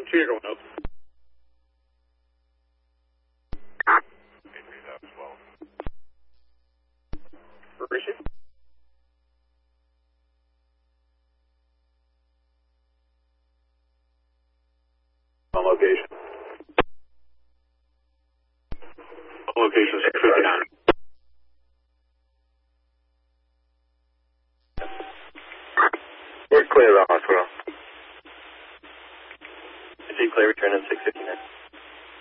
2, you're going up. Receive. On location. On location 659. We're clear of the hospital. Is he clear return at 659?